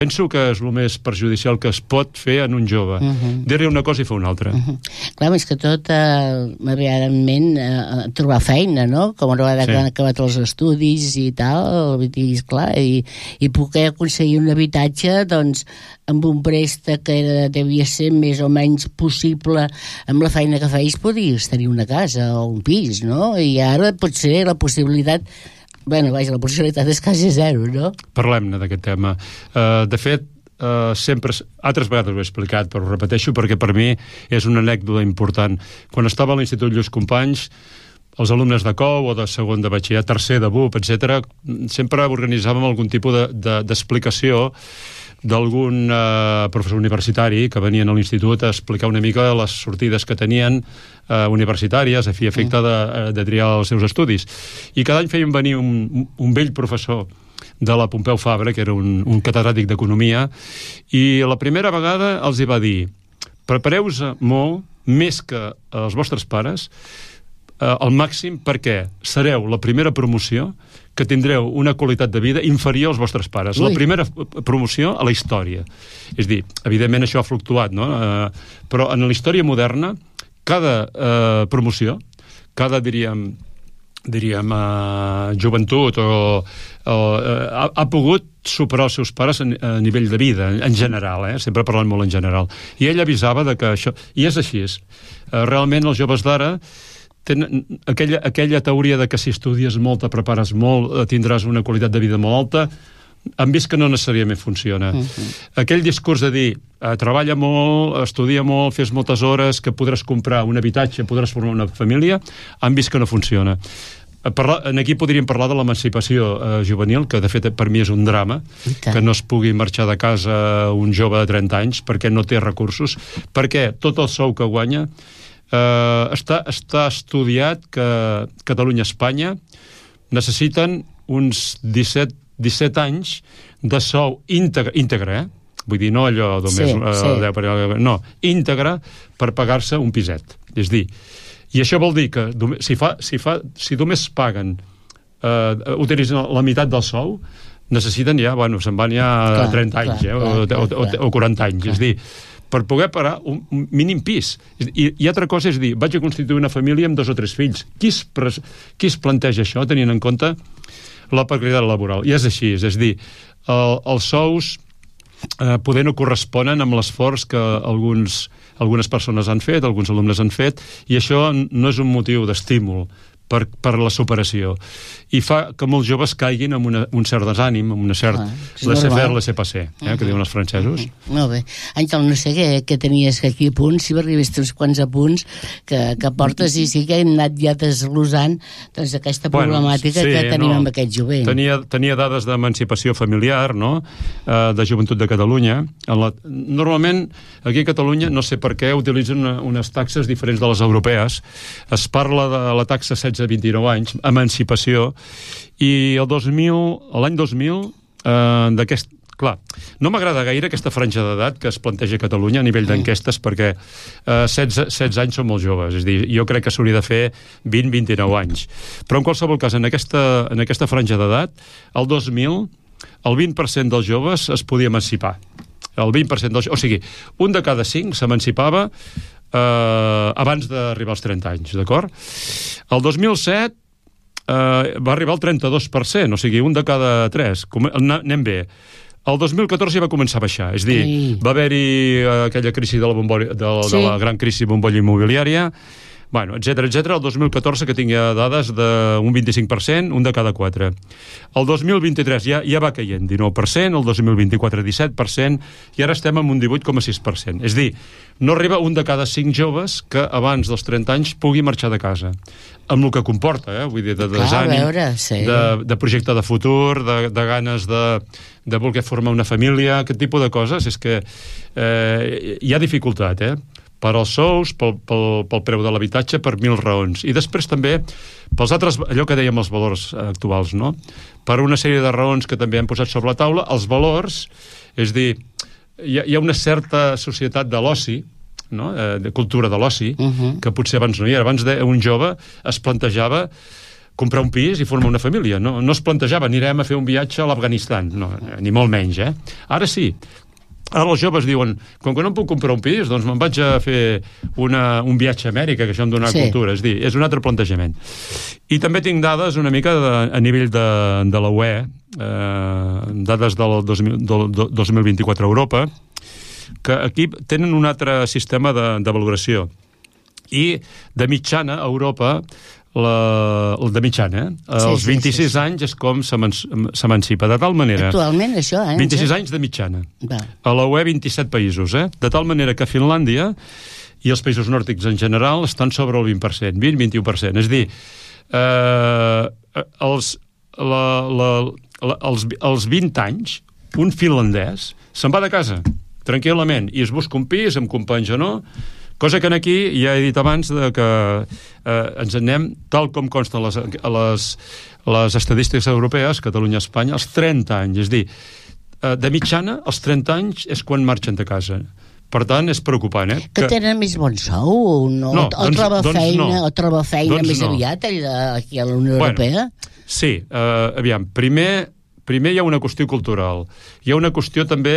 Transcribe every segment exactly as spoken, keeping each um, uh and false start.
penso que és el més perjudicial que es pot fer en un jove. Uh -huh. Dir-li una cosa i fer una altra. Uh -huh. Clar, és que tot eh, m'havia en ment eh, trobar feina, no? Com a vegada que han acabat els estudis i tal, i, clar, i, i poder aconseguir un habitatge, doncs, amb un préstec que era, devia ser més o menys possible amb la feina que feies, podies tenir una casa o un pis, no? I ara potser la possibilitat... Bueno, vaja, la possibilitat és quasi zero, no? Parlem-ne d'aquest tema. Uh, de fet, uh, sempre... Altres vegades ho he explicat, però ho repeteixo perquè per mi és una anècdota important. Quan estava a l'Institut Lluís Companys, els alumnes de C O U o de segon de batxillerat, tercer de B U P, etcètera, sempre organitzàvem algun tipus de, de, d'explicació d'algun eh, professor universitari que venien a l'institut a explicar una mica les sortides que tenien eh, universitàries a fi i efecte de, de triar els seus estudis. I cada any feien venir un, un vell professor de la Pompeu Fabra, que era un, un catedràtic d'Economia, i la primera vegada els hi va dir: prepareu-vos molt, més que els vostres pares, eh, al màxim, perquè sereu la primera promoció que tindreu una qualitat de vida inferior als vostres pares. Ui. La primera promoció a la història. És dir, evidentment això ha fluctuat, no? Eh, però en la història moderna, cada eh, promoció, cada, diríem, diríem eh, joventut o, o eh, ha, ha pogut superar els seus pares a, a nivell de vida, en general, eh? Sempre parlant molt en general. I ell avisava de que això... I és així. Eh, realment els joves d'ara tenen aquella, aquella teoria de que si estudies molt, te prepares molt, tindràs una qualitat de vida molt alta, han vist que no necessàriament funciona. Uh-huh. Aquell discurs de dir eh, treballa molt, estudia molt, fes moltes hores, que podràs comprar un habitatge, podràs formar una família, han vist que no funciona. Parla, aquí podríem parlar de l'emancipació eh, juvenil, que de fet per mi és un drama, okay. que no es pugui marxar de casa un jove de trenta anys perquè no té recursos, perquè tot el sou que guanya Uh, està, està estudiat que Catalunya i Espanya necessiten uns disset, disset anys de sou íntegre, íntegre eh? Vull dir, no allò només sí, uh, sí. deu per... no, íntegre per pagar-se un piset. És dir, i això vol dir que si, fa, si, fa, si només paguen uh, utilitzen la meitat del sou, necessiten ja, bueno, se'n van ja clar, trenta anys clar, eh? clar, o, clar, o, o, o quaranta anys, clar. És dir, per poder pagar un mínim pis. I, i altra cosa és dir, vaig a constituir una família amb dos o tres fills. Qui es, pres, qui es planteja això tenint en compte la precarietat laboral? I és així, és dir, el, els sous eh, poder no corresponen amb l'esforç que alguns, algunes persones han fet, alguns alumnes han fet, i això no és un motiu d'estímul per, per la superació. I fa que molts joves caiguin amb una, un cert desànim, amb una certa ah, laissez-faire, laissez-passer, eh, uh-huh. que diuen els francesos. Uh-huh. Molt bé. Àngel, no sé què, què tenies aquí a punts, si arribés uns quants apunts que, que portes i sí que hem anat ja desglosant doncs, aquesta problemàtica bueno, sí, que tenim no. amb aquest jovent. Tenia, tenia dades d'emancipació familiar, no?, uh, de Joventut de Catalunya. En la, normalment, aquí a Catalunya, no sé per què, utilitzen una, unes taxes diferents de les europees. Es parla de la taxa setze a vint-i-nou anys, emancipació, i el dos mil, l'any dos mil, eh, d'aquest... Clar, no m'agrada gaire aquesta franja d'edat que es planteja a Catalunya a nivell d'enquestes perquè eh, setze, setze anys són molt joves, és a dir, jo crec que s'hauria de fer vint a vint-i-nou anys. Però en qualsevol cas, en aquesta, en aquesta franja d'edat, el dos mil, el vint per cent dels joves es podia emancipar. El vint per cent dels... O sigui, un de cada cinc s'emancipava eh, abans d'arribar als trenta anys, d'acord? El dos mil set eh, va arribar al trenta-dos per cent, o sigui, un de cada tres. Com, anem bé. El dos mil catorze ja va començar a baixar, és a dir, Ei. va haver-hi aquella crisi de la, bombolla, de, sí. de la gran crisi bombolla immobiliària, bueno, etcètera, etcètera. El dos mil catorze que tingui dades d'un vint-i-cinc per cent, un de cada quatre. El dos mil vint-i-tres ja, ja va caient, dinou per cent, el dos mil vint-i-quatre disset per cent, i ara estem amb un divuit coma sis per cent. És a dir, no arriba un de cada cinc joves que abans dels trenta anys pugui marxar de casa. Amb el que comporta, eh? Vull dir, de desànim, sí. de, de projecte de futur, de, de ganes de, de voler formar una família, aquest tipus de coses, és que eh, hi ha dificultat, eh? Per als sous, pel, pel, pel preu de l'habitatge, per mil raons. I després també pels altres, allò que dèiem els valors actuals, no? Per una sèrie de raons que també hem posat sobre la taula, els valors, és dir, hi ha, hi ha una certa societat de l'oci, no? eh, de cultura de l'oci, uh-huh. que potser abans no hi era. Abans de, un jove es plantejava comprar un pis i formar una família. No, no es plantejava, anirem a fer un viatge a l'Afganistan, no, ni molt menys, eh? Ara sí. Ara els joves diuen, com que no em puc comprar un pis, doncs me'n vaig a fer una, un viatge a Amèrica, que això em dona sí. cultura. És dir, és un altre plantejament. I també tinc dades una mica de, a nivell de, de la U E, eh, dades del dos mil, del, del dos mil vint-i-quatre a Europa, que aquí tenen un altre sistema de, de valoració. I de mitjana a Europa, la, el de mitjana, eh? Sí, als vint-i-sis sí, sí, sí. anys és com s'emancipa. De tal manera... Actualment, això, eh? vint-i-sis anys de mitjana. Va. A la U E, vint-i-set països, eh? De tal manera que Finlàndia i els països nòrdics en general estan sobre el vint per cent, vint a vint-i-u per cent. És a dir, eh, els, la, la, la, els, els vint anys, un finlandès se'n va de casa, tranquil·lament, i es busca un pis amb companys o no. Cosa que aquí, ja he dit abans, de que eh, ens anem, tal com consta les, les, les estadístiques europees, Catalunya, Espanya, als trenta anys. És a dir, eh, de mitjana, als trenta anys és quan marxen de casa. Per tant, és preocupant, eh? Que, que tenen més bon sou? No, no, o, doncs, troba doncs feina, no. o troba feina doncs més no. aviat allà, aquí a la Unió bueno, Europea? Sí, eh, aviam, primer, primer hi ha una qüestió cultural. Hi ha una qüestió també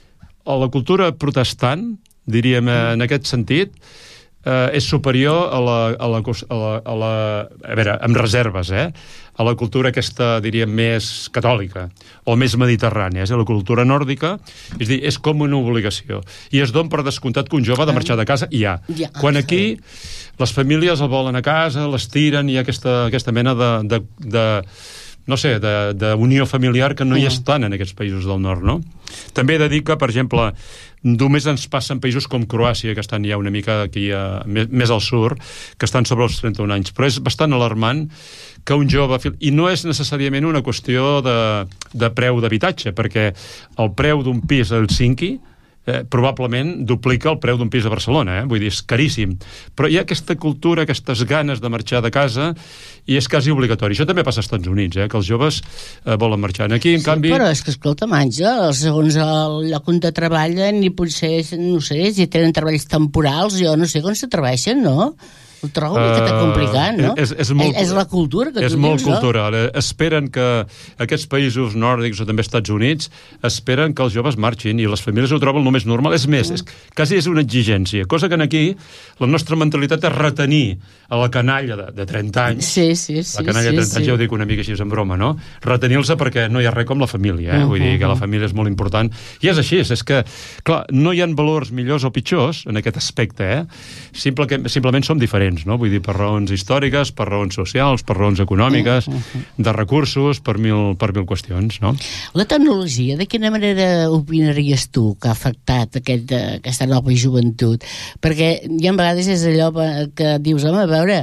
a la cultura protestant, diríem, en aquest sentit, eh, és superior a la, a la, a la, a la... A veure, amb reserves, eh? A la cultura aquesta, diríem, més catòlica, o més mediterrània, és a la cultura nòrdica, és dir, és com una obligació. I es don per descomptat que un jove ha de marxar de casa i ja. ja. Quan aquí les famílies el volen a casa, les tiren, hi ha aquesta, aquesta mena de... de, de no sé, d'unió familiar que no hi és tant en aquests països del nord, no? També he de dir que, per exemple, només ens passa en països com Croàcia, que estan ja una mica aquí, a, més, més al sud, que estan sobre els trenta-un anys. Però és bastant alarmant que un jove... I no és necessàriament una qüestió de, de preu d'habitatge, perquè el preu d'un pis a Helsinki eh, probablement duplica el preu d'un pis a Barcelona, eh? Vull dir, és caríssim. Però hi ha aquesta cultura, aquestes ganes de marxar de casa, i és quasi obligatori. Això també passa als Estats Units, eh? Que els joves eh, volen marxar. Aquí, en sí, canvi... Però és que, escolta, Àngel, segons el lloc on te treballen, i potser, no sé, si tenen treballs temporals, jo no sé com se treballen, no? Ho trobo una miqueta complicat, no? És, és, molt, és la cultura que tu dius, no? És molt cultural. No? Esperen que aquests països nòrdics o també Estats Units esperen que els joves marxin i les famílies ho troben el més normal. És més, és, quasi és una exigència. Cosa que aquí la nostra mentalitat és retenir a la canalla de, de trenta anys. Sí, sí, sí. La canalla de trenta sí, anys, sí. ja ho dic una mica així en broma, no? Retenir-los perquè no hi ha res com la família, eh? Uh-huh. Vull dir que la família és molt important. I és així, és que, clar, no hi ha valors millors o pitjors en aquest aspecte, eh? Simple que, simplement som diferents, no? Vull dir, per raons històriques, per raons socials, per raons econòmiques, uh-huh. de recursos, per mil, per mil qüestions, no? La tecnologia, de quina manera opinaries tu que ha afectat aquest, aquesta nova joventut? Perquè hi ha vegades és allò que dius, home, a veure,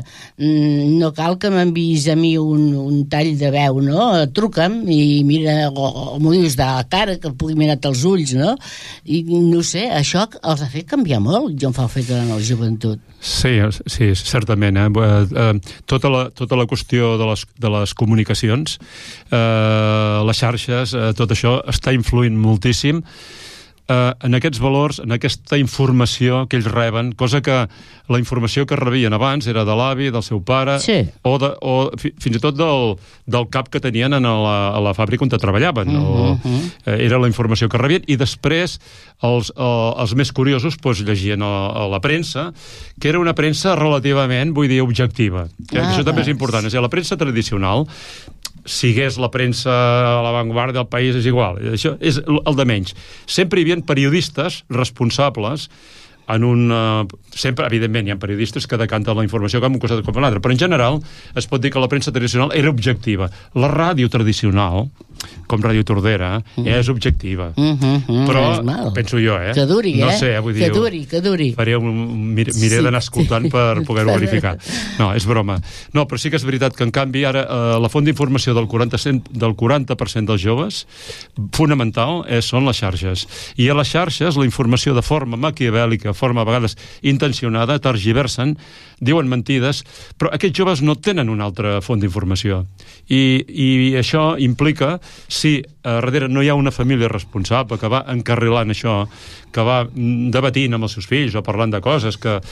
no cal que m'enviïs a mi un, un tall de veu, no? Truca'm i mira, o, o m'ho dius de la cara, que pugui mirar-te els ulls, no? I no sé, això els ha fet canviar molt, jo em fa el fet de la joventut. Sí, sí, certament. Eh? Eh, tota, la, tota la qüestió de les, de les comunicacions, eh, les xarxes, eh, tot això està influint moltíssim eh, en aquests valors, en aquesta informació que ells reben, cosa que la informació que rebien abans era de l'avi, del seu pare, sí. o, de, o fi, fins i tot del, del cap que tenien a la, a la fàbrica on treballaven. Uh-huh. o, eh, era la informació que rebien, i després els, eh, els més curiosos pues, llegien a, a la premsa, que era una premsa relativament, vull dir, objectiva. Que ah, això també és important. És a dir, la premsa tradicional, sigués la premsa a l'avantguarda del país, és igual. Això és el de menys. Sempre hi havia periodistes responsables en un... Uh, sempre, evidentment, hi ha periodistes que decanten la informació com un costat com un altre, però en general es pot dir que la premsa tradicional era objectiva. La ràdio tradicional, com Ràdio Tordera, mm. és objectiva. Mm -hmm, però, és penso jo, eh? Que duri, no eh? sé, vull dir, que duri, que duri. Faré un, mir, miré sí. d'anar escoltant per poder-ho verificar. No, és broma. No, però sí que és veritat que, en canvi, ara eh, la font d'informació del quaranta per cent, del quaranta per cent dels joves, fonamental, eh, són les xarxes. I a les xarxes, la informació de forma maquiavèlica, forma a vegades intencionada, tergiversen, diuen mentides, però aquests joves no tenen una altra font d'informació. I, i això implica, si a darrere no hi ha una família responsable que va encarrilant això, que va debatint amb els seus fills o parlant de coses que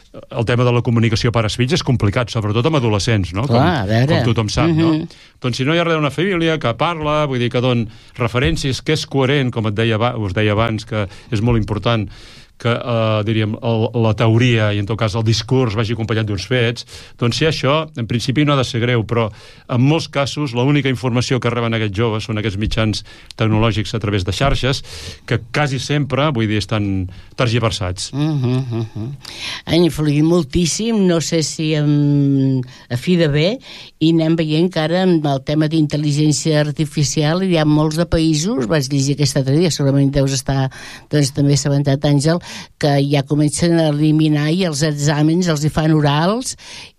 el tema de la comunicació pares-fills és complicat, sobretot amb adolescents, no? Clar, com, com tothom sap, uh-huh. no? Doncs si no hi ha res d'una família que parla, vull dir que don referències, que és coherent, com et deia, us deia abans, que és molt important que, eh, diríem, el, la teoria i en tot cas el discurs vagi acompanyat d'uns fets, doncs si això, en principi no ha de ser greu, però en molts casos l'única informació que reben aquests joves són aquests mitjans tecnològics a través de xarxes que quasi sempre, vull dir, estan tergiversats. Uh -huh, uh -huh. Han influït moltíssim, no sé si amb, a fi de bé, i anem veient que ara amb el tema d'intel·ligència artificial hi ha molts de països, vaig llegir aquesta altra dia, segurament deus estar doncs, també assabentat, Àngel, que ja comencen a eliminar i els exàmens els hi fan orals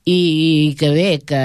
i que bé, que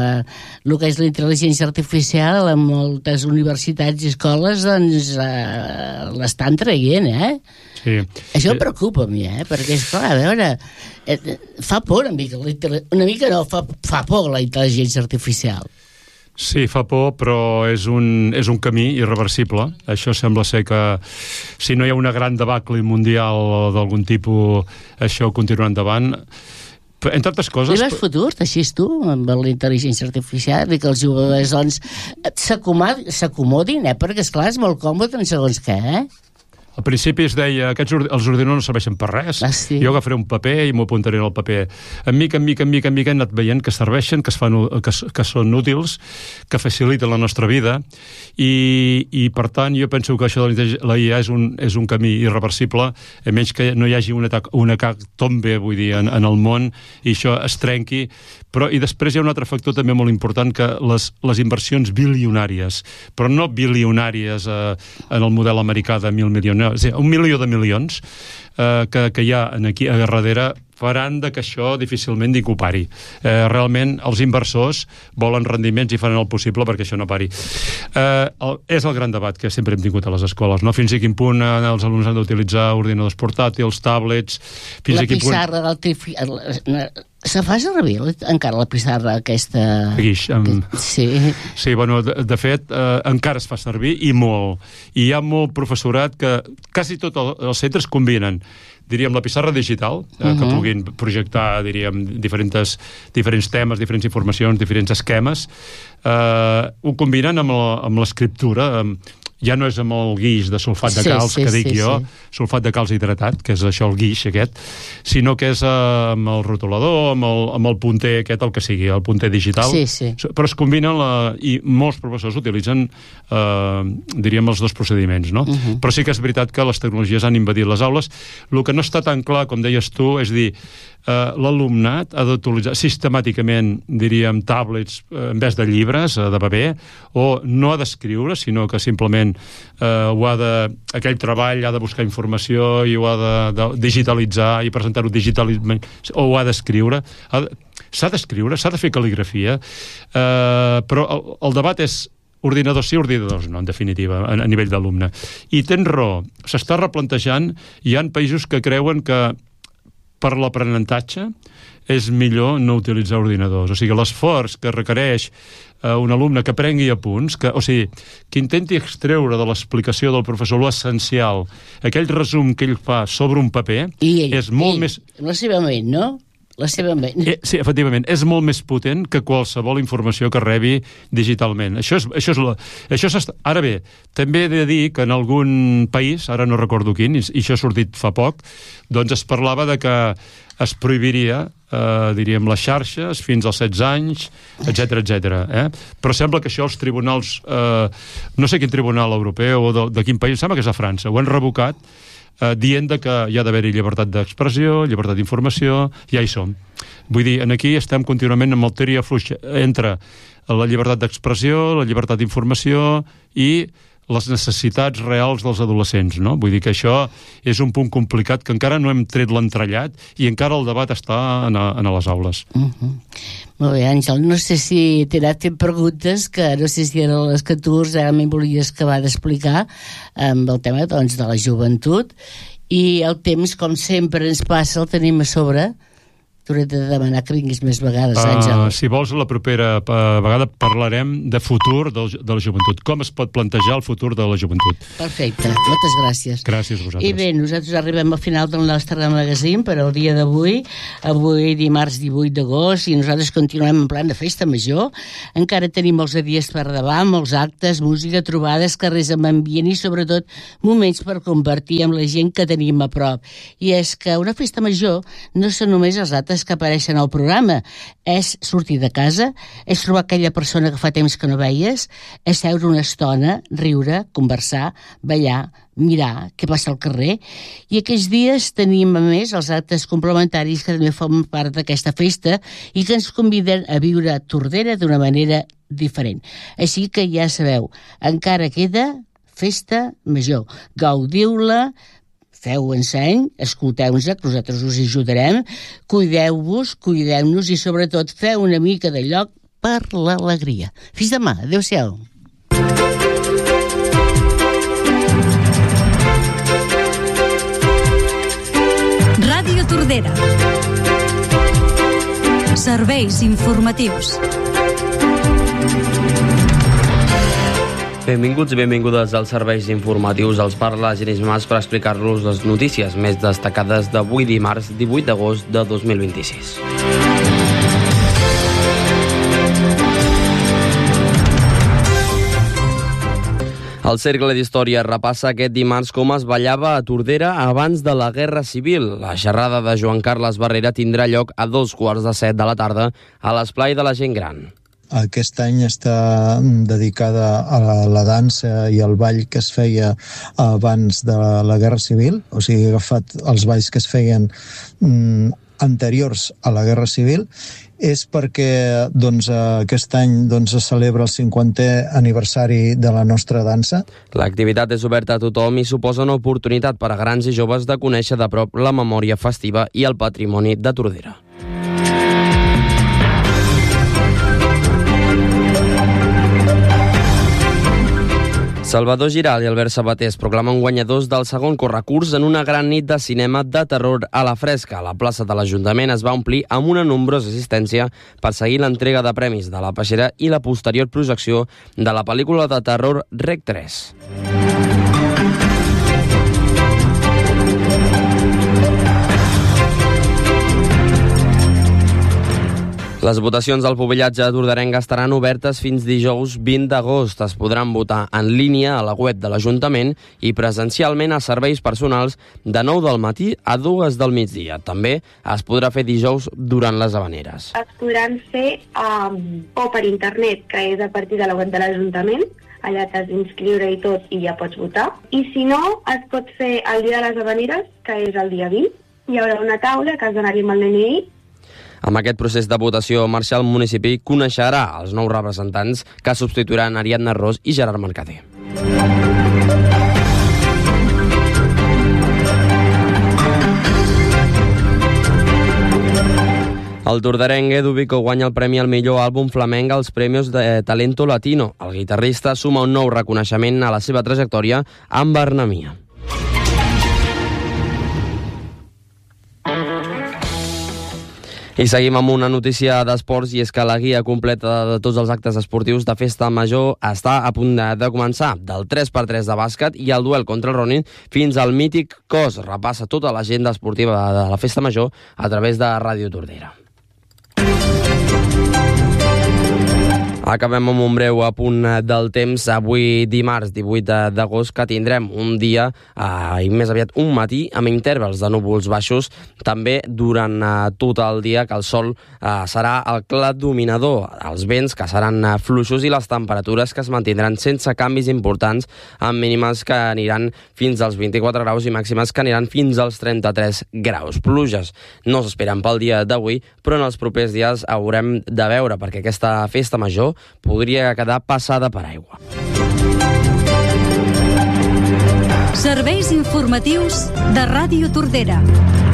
el que és la intel·ligència artificial en moltes universitats i escoles doncs eh, l'estan traient, eh? Sí. Això em preocupa a mi, eh? Perquè, esclar, a veure, eh, fa por una mica, una mica no, fa, fa por la intel·ligència artificial. Sí, fa por, però és un, és un camí irreversible. Això sembla ser que si no hi ha una gran debacle mundial d'algun tipus, això continuarà endavant. Entre altres coses... Li veus futur, així tu, amb la intel·ligència artificial, i que els jugadors doncs, s'acomodin, eh? Perquè, esclar, és molt còmode en segons què, eh? Al principi es deia que els ordinadors no serveixen per res, ah, sí. jo agafaré un paper i m'ho apuntaré en el paper. En mica, en mica, en mica, en mica hem anat veient que serveixen, que, es fan, que, que són útils, que faciliten la nostra vida, i, i per tant jo penso que això de la I A és un, és un camí irreversible, a menys que no hi hagi un atac, un atac tombe, vull dir, en, en el món, i això es trenqui. Però, i després hi ha un altre factor també molt important, que les, les inversions bilionàries, però no bilionàries eh, en el model americà de mil milions, és a dir, un milió de milions eh, que, que hi ha aquí a darrere faran de que això difícilment ningú pari. Eh, realment els inversors volen rendiments i faran el possible perquè això no pari. Eh, el, és el gran debat que sempre hem tingut a les escoles, no? Fins a quin punt eh, els alumnes han d'utilitzar ordinadors portàtils, tablets... Fins la a quin pissarra punt... del... Se fa servir encara la pissarra aquesta... Guix, um... Sí. Sí, bueno, de, de fet, eh, encara es fa servir i molt. I hi ha molt professorat que quasi tots el, els centres combinen, diríem, la pissarra digital, eh, uh-huh. que puguin projectar, diríem, diferents, diferents temes, diferents informacions, diferents esquemes, eh, ho combinen amb la, amb l'escriptura, amb, ja no és amb el guix de sulfat de calç, sí, sí, que dic sí, jo, sí. sulfat de calç hidratat, que és això, el guix aquest, sinó que és uh, amb el rotulador, amb el, amb el punter aquest, el que sigui, el punter digital, sí, sí. però es combinen la, i molts professors utilitzen, uh, diríem, els dos procediments, no? Uh-huh. Però sí que és veritat que les tecnologies han invadit les aules. El que no està tan clar, com deies tu, és dir, Uh, l'alumnat ha d'utilitzar sistemàticament, diríem, tablets uh, en vez de llibres, uh, de paper, o no ha d'escriure, sinó que simplement uh, ho ha de, aquell treball ha de buscar informació i ho ha de, de digitalitzar i presentar-ho digitalment, o ho ha d'escriure. Ha de, s'ha d'escriure, s'ha de fer cal·ligrafia, uh, però el, el debat és ordinadors sí, ordinadors no, en definitiva, a, a nivell d'alumne. I tens raó, s'està replantejant, hi ha països que creuen que per l'aprenentatge és millor no utilitzar ordinadors. O sigui, l'esforç que requereix eh, un alumne que prengui apunts, que, o sigui, que intenti extreure de l'explicació del professor l'essencial, aquell resum que ell fa sobre un paper, I ell, és molt ell, més... La seva ment, no? La seva ment. Eh, sí, efectivament, és molt més potent que qualsevol informació que rebi digitalment. Això és, això és la, això és, ara bé, també he de dir que en algun país, ara no recordo quin, i això ha sortit fa poc, doncs es parlava de que es prohibiria, eh, diríem, les xarxes fins als setze anys, etcètera, etcètera. Eh? Però sembla que això els tribunals, eh, no sé quin tribunal europeu o de, de quin país, sembla que és a França, ho han revocat, Uh, dient de que hi ha d'haver-hi llibertat d'expressió, llibertat d'informació, ja hi som. Vull dir, aquí estem contínuament amb el tir i afluix entre la llibertat d'expressió, la llibertat d'informació i les necessitats reals dels adolescents, no? Vull dir que això és un punt complicat que encara no hem tret l'entrellat i encara el debat està en, a, en a les aules. Uh-huh. Molt bé, Àngel, no sé si t'he anat fent preguntes que no sé si eren les que tu realment volies acabar d'explicar amb el tema, doncs, de la joventut, i el temps, com sempre ens passa, el tenim a sobre. t'hauré de demanar que vinguis més vegades, Uh, Àngel. si vols, la propera uh, vegada parlarem de futur del, de la joventut. Com es pot plantejar el futur de la joventut? Perfecte, moltes gràcies. Gràcies a vosaltres. I bé, nosaltres arribem al final del nostre magazín per al dia d'avui, avui dimarts divuit d'agost, i nosaltres continuem en plan de festa major. Encara tenim molts de dies per davant, molts actes, música, trobades, carrers amb ambient i sobretot moments per compartir amb la gent que tenim a prop. I és que una festa major no són només els actes que apareixen al programa, és sortir de casa, és trobar aquella persona que fa temps que no veies, és seure una estona, riure, conversar, ballar, mirar què passa al carrer, i aquells dies tenim a més els actes complementaris que també formen part d'aquesta festa i que ens conviden a viure a Tordera d'una manera diferent. Així que ja sabeu, encara queda festa major. Gaudiu-la, feu enseny, escolteu-nos, que nosaltres us ajudarem, cuideu-vos, cuideu-nos i sobretot feu una mica de lloc per l'alegria. Fins demà, adeu-siau. Ràdio Tordera. Serveis informatius. Benvinguts i benvingudes als serveis informatius. Els parla Genís Mas per explicar-los les notícies més destacades d'avui dimarts divuit d'agost de dos mil vint-i-sis. El Cercle d'Història repassa aquest dimarts com es ballava a Tordera abans de la Guerra Civil. La xerrada de Joan Carles Barrera tindrà lloc a dos quarts de set de la tarda a l'Esplai de la Gent Gran. Aquest any està dedicada a la, la dansa i al ball que es feia abans de la Guerra Civil, o sigui, he agafat els balls que es feien mm, anteriors a la Guerra Civil. És perquè doncs, aquest any doncs, es celebra el cinquantè aniversari de la nostra dansa. L'activitat és oberta a tothom i suposa una oportunitat per a grans i joves de conèixer de prop la memòria festiva i el patrimoni de Tordera. Salvador Giral i Albert Sabater es proclamen guanyadors del segon correcurs en una gran nit de cinema de terror a la fresca. La plaça de l'Ajuntament es va omplir amb una nombrosa assistència per seguir l'entrega de premis de la peixera i la posterior projecció de la pel·lícula de terror Rec tres. Les votacions al pobillatge tordarenc estaran obertes fins dijous vint d'agost. Es podran votar en línia a la web de l'Ajuntament i presencialment a serveis personals de nou del matí a dues del migdia. També es podrà fer dijous durant les havaneres. Es podran fer um, o per internet, que és a partir de la web de l'Ajuntament. Allà t'has d'inscriure i tot i ja pots votar. I si no, es pot fer el dia de les havaneres, que és el dia vint. Hi haurà una taula que has d'anar-hi amb el D N I. Amb aquest procés de votació, Marcial, el municipi coneixerà els nous representants que substituiran Ariadna Ros i Gerard Mercader. El tordarenc Edu Vico guanya el premi al millor àlbum flamenc als Premis de Talento Latino. El guitarrista suma un nou reconeixement a la seva trajectòria amb Barnamia. I seguim amb una notícia d'esports, i és que la guia completa de tots els actes esportius de Festa Major està a punt de començar. Del tres per tres de bàsquet i el duel contra el Ronin fins al mític cos. Repassa tota l'agenda esportiva de la Festa Major a través de Ràdio Tordera. Acabem amb un breu apunt del temps. Avui dimarts divuit d'agost, que tindrem un dia eh, i més aviat un matí amb intervals de núvols baixos, també durant eh, tot el dia, que el sol eh, serà el clar dominador, els vents que seran eh, fluixos i les temperatures que es mantindran sense canvis importants, amb mínimes que aniran fins als vint-i-quatre graus i màximes que aniran fins als trenta-tres graus. Pluges no s'esperen pel dia d'avui, però en els propers dies haurem de veure, perquè aquesta festa major podria quedar passada per aigua. Serveis informatius de Ràdio Tordera.